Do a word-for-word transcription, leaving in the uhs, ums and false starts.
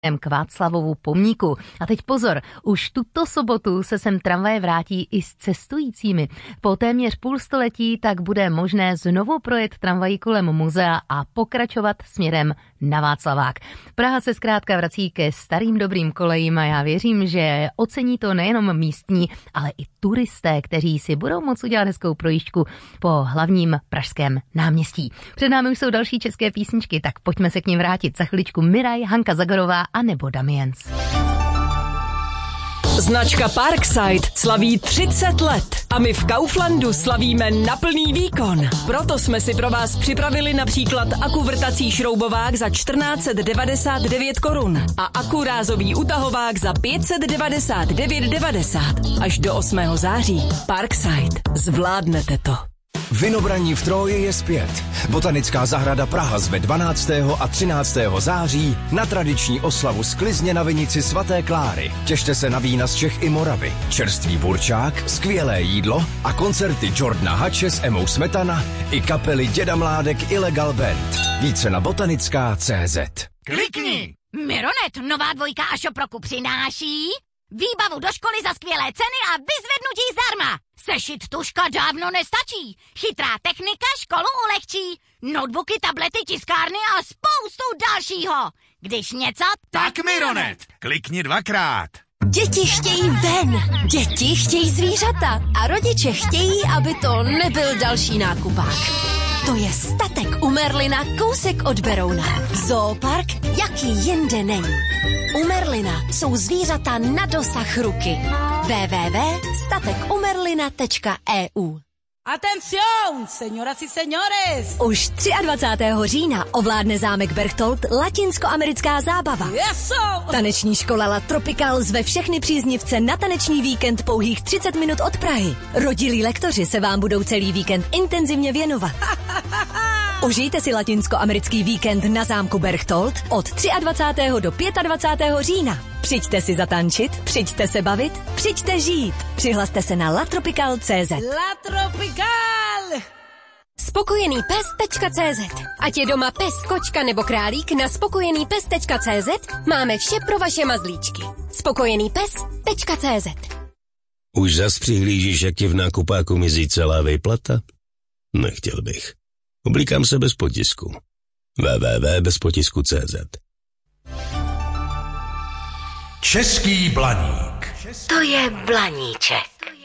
k Václavovu pomníku. A teď pozor, už tuto sobotu se sem tramvaje vrátí i s cestujícími. Po téměř půl století tak bude možné znovu projet tramvají kolem muzea a pokračovat směrem na Václavák. Praha se zkrátka vrací ke starým dobrým kolejím a já věřím, že ocení to nejenom místní, ale i turisté, kteří si budou moct udělat hezkou projížďku po hlavním pražském náměstí. Před námi už jsou další české písničky, tak pojďme se k nim vrátit. Za chviličku Miraj, Hanka Zagorová a nebo Damiens. Značka Parkside slaví třicet let a my v Kauflandu slavíme na plný výkon. Proto jsme si pro vás připravili například akuvrtací šroubovák za čtrnáct set devadesát devět korun a akurázový utahovák za pět set devadesát devět devadesát. Až do osmého září. Parkside. Zvládnete to. Vinobraní v Troji je zpět. Botanická zahrada Praha zve dvanáctého a třináctého září na tradiční oslavu sklizně na vinici svaté Kláry. Těšte se na vína z Čech i Moravy, čerstvý burčák, skvělé jídlo a koncerty Jordana Hače s Emou Smetana i kapely Děda Mládek Illegal Band. Více na botanická tečka cé zet. Klikni! Mironet, nová dvojka a šoproku přináší výbavu do školy za skvělé ceny a vyzvednutí zdarma. Sešit tuška dávno nestačí. Chytrá technika školu ulehčí. Notebooky, tablety, tiskárny a spoustu dalšího. Když něco, tak Mironet. Klikni dvakrát. Děti chtějí ven, děti chtějí zvířata a rodiče chtějí, aby to nebyl další nákupák. To je Statek u Merlina kousek od Berouna. Zoopark, jaký jinde není. U Merlina jsou zvířata na dosah ruky. w w w tečka statek u merlina tečka e u. Atención, señoras y señores! Už dvacátého třetího října ovládne zámek Berchtold latinskoamerická zábava. Yes, Taneční škola La Tropical zve všechny příznivce na taneční víkend pouhých třicet minut od Prahy. Rodilí lektoři se vám budou celý víkend intenzivně věnovat. Užijte si latinskoamerický víkend na zámku Berchtold od dvacátého třetího do dvacátého pátého října. Přijďte si zatančit, přijďte se bavit, přijďte žít. Přihlaste se na latropical tečka cé zet. La Tropical! spokojený pes tečka cé zet. Ať je doma pes, kočka nebo králík, na spokojený pes tečka cé zet máme vše pro vaše mazlíčky. spokojený pes tečka cé zet. Už zas přihlížíš, jak ti v nákupáku mizí celá vejplata? Nechtěl bych. Oblíkám se bez potisku. w w w tečka bez potisku tečka cé zet. Český blaník. to je blaníček.